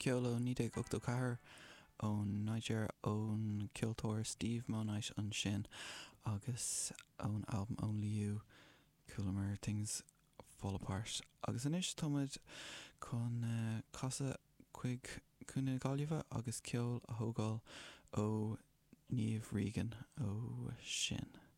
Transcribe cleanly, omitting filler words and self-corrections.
ceol ó 1984 ón Niger ón ceoltóir Steve Monight an sin agus ón album Only You Cooler Things Fall Apart. Agus inis tomid chun casa chuig cúna gáilíomh agus ceol a thógáil ó Niamh Regan ó sin.